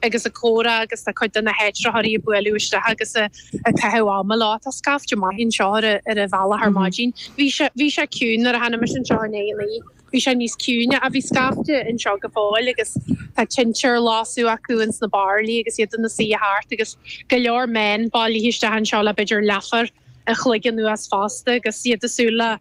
agus a córa agus a chuid na héitra haí buúiste agus a ceháama lá a scafte mai hinn seo ar a bhela harmágin. Bhí se cún ar a hanna mis an seánélí. Bhí sé níos cúne a bhí scafte in seo go fáil agus tá tinseir lású acuúins na barlí agus iad na si hart agus go leor men bailí hiiste an seo le beidir lefar a chluigen nu as fásta agus siad asúla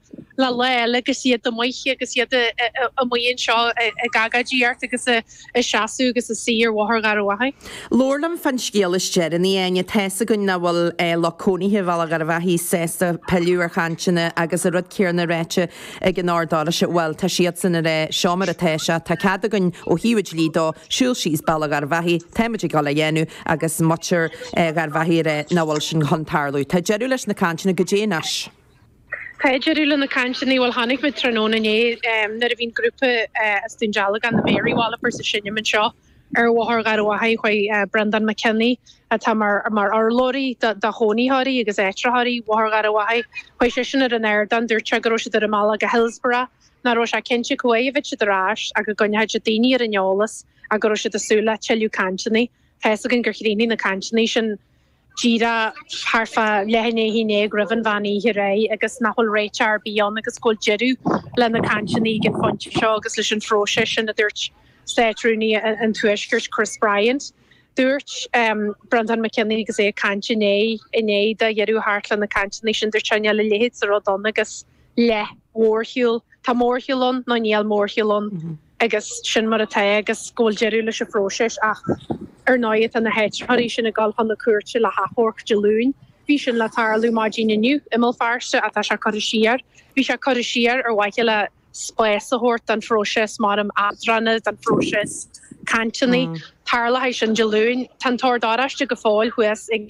le agus siad do maiche agus siad a muon seo a gagadíart agus a seaú agus a sír wahar gar wahai. Lorlam fan scéalas jeanní aine teessa gon na bhfuil lacóníthe bhela gar bhehí sésta peúar chaintena agus a rud céarna réite ag an ádála se bhfuil tá siad san ré seomar a teise tá cad agan ó híhuiid lídó siúil síos balla gar bhehí téimeid gal a dhéanú agus muir gar bhehí ré nahfuil sin chuntarlú. Tá jeú leis na cantina go déanais. Peidirúla na cantinní bhil hanig mit tróna né na a bhín grúpa stinjala gan na Maryhála per sa sinne man seo ar bhthar gar bhhaid chuoi Brendan McKinney a tá mar arlóí da hóníthirí agus éitrathirí bhthar gar bhhaid chuoi sé sin ar an airdan dúirte go roisi ar amala go Hillsborough na ro se cinse cuahid se arás a go gonneid a daine ar an neolalas a go roisi asúla teú cantinní Theas a gin gur chiríní na cantinní sin Gira harfa lehanné hinné grifan vanní hiré agus nachhol réchar bíon agus sscoil jeú le na cantinní gin font seo agus leis an fróise sin a dúirt Statrúní an tuisgurt Chris Bryant. Dúirt Brendan McKinney agus é cantinné iné de jeú hartlan na cantinní sin dúirtne le léhéid sa rodon agus le mórhiúil tá mórhiúlon nó níal mórhiúlon agus sin mar a ta agus sscoil jeú leis a fróise ach náiad an na héitharí sin a gáil an na cuairte le hathorc de lún. Bhí sin le tarlú mágin iniu imil farste a tá se choisiar. Bhí se choisiar ar bhaile le spéis a hort an fróses mar am adranna an fróses cantinní. Tarla sin de lún tan tordáiste go fáil chuas ag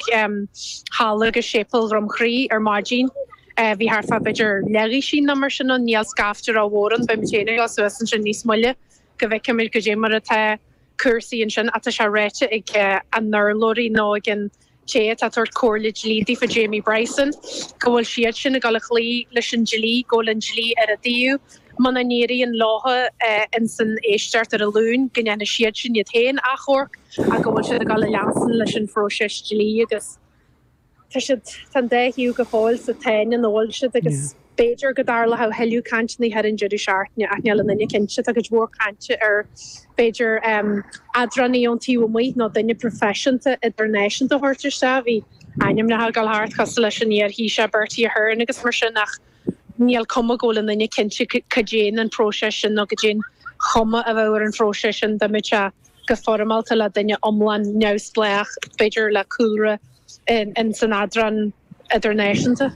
hála go sépal romchrí ar mágin. Bhí haar fa beidir leí sin na mar sin an níl scaftar a bhóran be téine go suan sin níos muile go bheith cemil go dé mar a cursaí an sin ata se réite ag an nurlóí nó gin ché a tuair cóirlid lídí fa Jamie Bryson go bhfuil siad sin a gal chlí leis an gelí ggólan gelí ar a díú man anéirí an látha in san éisteart ar a lún gannne siad sin iad héin a chór a go bhfuil si a gal leansan leis an fróis gelí agus Tá si tan dé hiú go fáil sa tain an óil si agus Beiidir go darla ha heú cantinní her an juú seartne a neall na kinse a go bhór cante ar Beiidir adraní an tíú muid nó daine professionanta internation a hortir se hí aim na gal hart cos leis sin níar hí se bertí a hern agus mar sin nach níl cuma ggóla na kinse cadéin an prosesin no go dé chuma a bhar an frosesin da mit go formalta le daine omlan neusbleach Beiidir le coolre in san adran internationanta.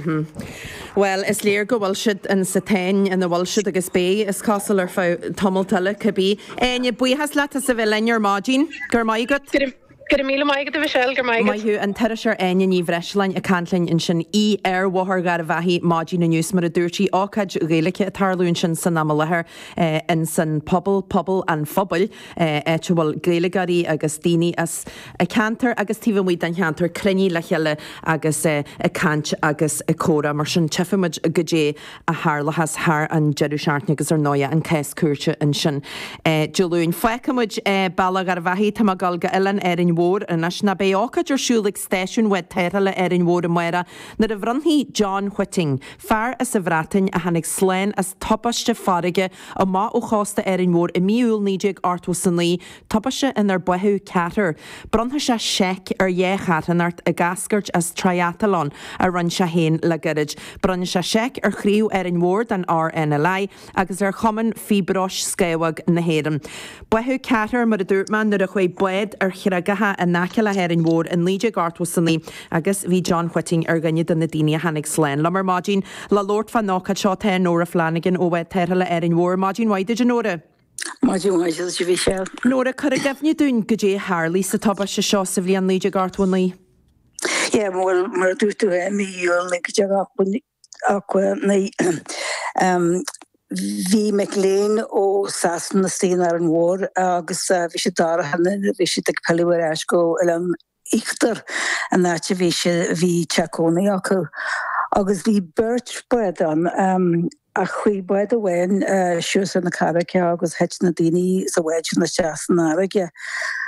Well, is léir go bhfuil siad an satain in na bhil siad agus bé is casal ar fá tomultala cabbí. Aine buíhas le a sa bheith lein ar mágin gur maigad? Gur míle maigad a bhsel gur maigad. Maiú an teiriseir aine ní bhreislein a canlainn in sin í ar bhthar gar a bhehí mágin na nús mar a dúirtí ácaid réalacha a tarlún sin san am lethir in san pobl an phobal te bhfuil gréilagarí agus daoine as a cantar agus tíbhmuid an cheantar cruní le cheile agus a cant agus a córa mar sin tefamuid go dé a thálachas th an jeú seaartne agus ar 9 an céis cuairte in sin. Joúin foicamuid bailla gar a bhehí tá gal go Ellen ar an mhór in na béácha dearsúlaigh stéisiún wed teirele ar an mhór muire na a bhranthaí John Whiting fear as sa bhrátain a hanig sléin as topaiste farige a má ó chásta ar an mhór i míúil níideag artú san lí topaiste in ar buthú ceatar. Brontha se seic ar dhéchatanart a gascairt as triathlon a run se héin le garid. Bronne se seic ar chríú ar an mhór an RNLI agus ar chuman fibros scéhag na héan. Buthú ceatar mar a dúirtman nar a chuid buid ar chiragatha a náceile ar an mhór in líide gartú sanlí agus bhí John Whiting ar gannne den na daine hanig sléin. Lamar mágin le Lord fan nácha seo te nóra Flanagan ó bheith teirele ar an mhór mágin waide an nóra. Mágin waide se bhí se. Nóra chur a gefne dún go dé Harlí sa tabba se seo sa bhíon líide gartú lí. Ja, mar dúirtú míúil na go na Bhí McLean ó sasan na stíana ar an mhór agus bhí sé dar hanna bhí sé ag peúir eis go an íchtar a náte bhí teacónaí acu. Agus bhí Birch buid an a chuí buid a bhain siús an na caracha agus heit na daoine sa bhaid na teasan áige.